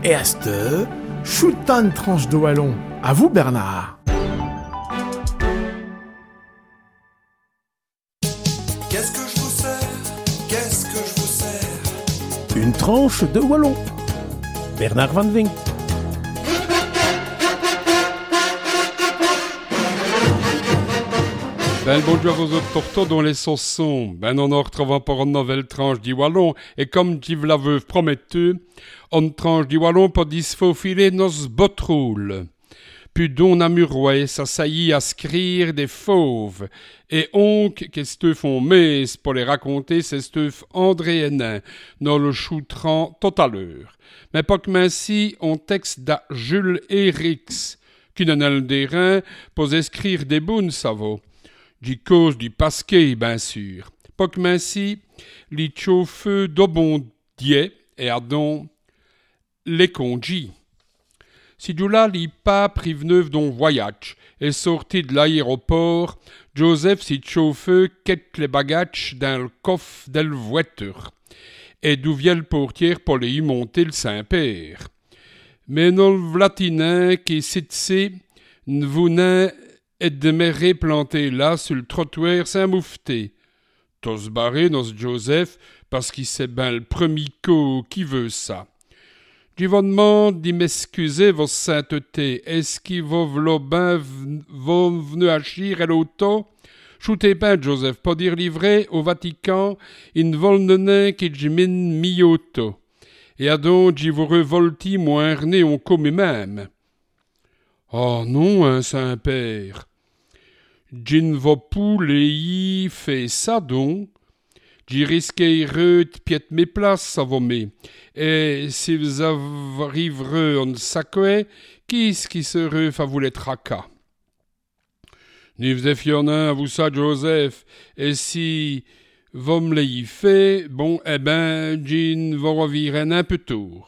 Et à cette choutan de tranche de wallon. À vous, Bernard. Qu'est-ce que je vous sers? Qu'est-ce que je vous sers? Une tranche de wallon. Bernard Van Vink. Ben le bonjour à vos autres tortos dont les sauces sont. Ben on en retrouve pour une nouvelle tranche du wallon. Et comme dit la veuve prometteuse, une tranche du wallon pour disfaufiler nos botroule. Puis don à muroyer, ça saillit à scrire des fauves. Et onc, qu'est-ce que font messe pour les raconter, c'est steuf André Hénin, dans le choutran tout à l'heure. Mais pas que ainsi, on texte d'à Jules Hérix, qui n'en a le dérin, pour écrire des bounes, ça vaut. Du cause du pasquet, bien sûr. Pas que ainsi, les chauffeurs d'Obondier et adon les congis. Si du là, les pas préveneuve dont voyage est sorti de l'aéroport, Joseph, si chauffeur, quête les bagages dans le coffre de la voiture. Et d'où vient le portier pour les y monter le Saint-Père. Mais non le vlatinin qui s'y ne vous n'a et demeurer planté là sur le trottoir Saint-Moufté. Tous barrés dans Joseph parce qu'il c'est ben le premier co qui veut ça. Je vous demande d'y m'excuser vos saintetés. Est-ce qu'il va v'là ben venu agir à l'auto? Choutez ben Joseph, pas dire livré au Vatican, in volnenin qui j'mine mioto. Et à donc j'y vous revolti moins rené on comme même. Oh non, hein, Saint-Père. J'ne va pouler fait ça donc. J'y risquerai de piète mes places, ça va mais. Et si vous arriverez en sacoué, qui-ce qui serait favoulet tracas? Ni vous effionnin à vous ça, Joseph. Et si vous me l'ayez fait, bon, eh ben, j'ne va revirer un peu tour.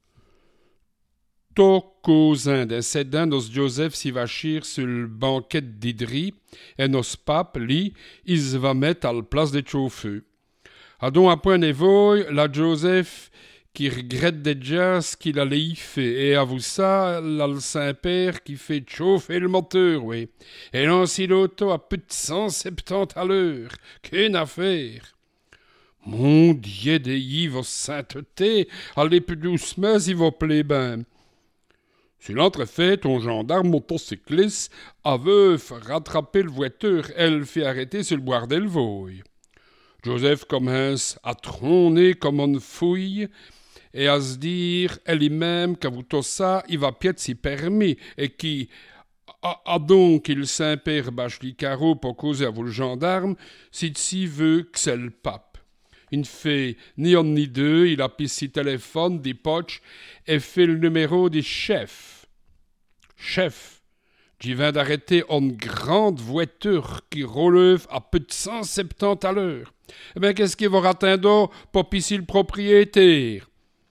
Cousin de Sédan, nos Joseph s'y va chir sur le banquet d'Idri, et nos papes, lui, ils va mettre à la place des chauffeurs. A donc à point d'évoy, la Joseph, qui regrette déjà ce qu'il allait y faire, et à vous ça, là le Saint-Père qui fait chauffer le moteur, oui. Et lance l'auto à plus de 170 à l'heure. Qu'une affaire! Mon Dieu, des vos saintetés, allez plus doucement s'il vous plaît ben. Sur l'entrefait, ton gendarme motocycliste avait rattrapé le voiture, elle fait arrêter sur le boire d'Elvoy. Joseph commence à trôner comme une fouille et à se dire elle-même qu'à vous tout ça, il va piètre si permis et qui a donc il Saint-Père bâche les carreaux pour causer à vous le gendarme, si veut que c'est le pape. Il ne fait ni un ni deux, il a pris ses téléphones, des poches, et fait le numéro des chefs. Chef, j'y viens d'arrêter une grande voiture qui relève à plus de 170 à l'heure. Eh bien, qu'est-ce qui va attendre pour pisser le propriétaire?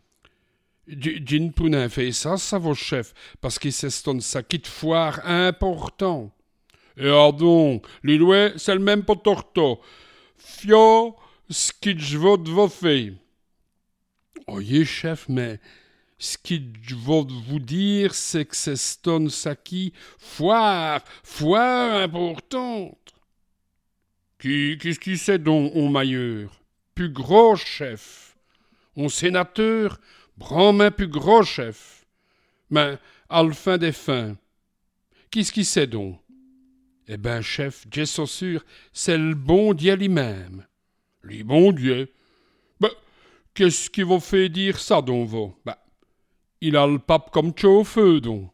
J'ne pounin fait ça vaut chef, parce qu'il c'est un sac de foire important. Et donc, les lois, c'est le même pour torto. Fio, ce qui j'vaux de vos fait. Oyez, chef, mais ce qui j'vaux vous dire, c'est que c'est un saki foire importante. Qu'est-ce qui c'est donc, on mailleur? Plus gros chef. On sénateur, main plus gros chef. Mais, à la fin des fins, qu'est-ce qui c'est donc? Eh ben, chef, j'ai so sûr, c'est le bon Dieu lui-même. Les bon Dieu. Ben, qu'est-ce qui vous fait dire ça, donc, vous? Ben, il a le pape comme chauffeur, donc.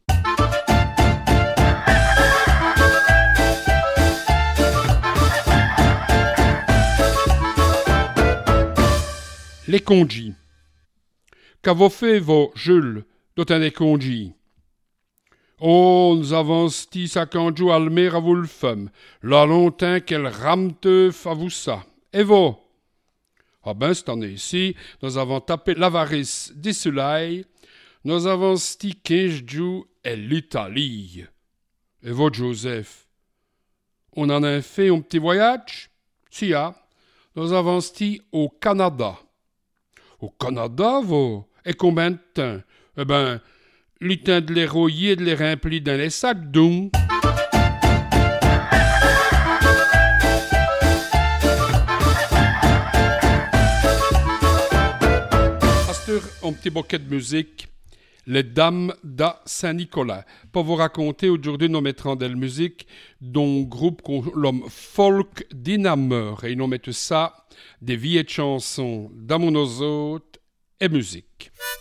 Les congis. Qu'avons fait vos Jules, d'autant des congis? Oh, nous avons sti sa canjou almer à vous le femme. Là longtemps qu'elle ramteuf à vous ça. Et vous? Ah ben, cette année-ci, nous avons tapé l'avarice des soleils. Nous avons sti 15 jours et l'Italie. Et vous, Joseph? On en a fait un petit voyage? Si, nous avons sti au Canada. Au Canada, vous? Et combien de temps? Eh ben, l'itin de les rouiller et de les remplir dans les sacs, donc. Un petit bouquet de musique, les Dames da Saint-Nicolas. Pour vous raconter aujourd'hui nos mettrons de musique, dont groupe l'homme folk dynameur. Et ils nous mettent ça, des vieilles chansons d'amour aux autres et musique.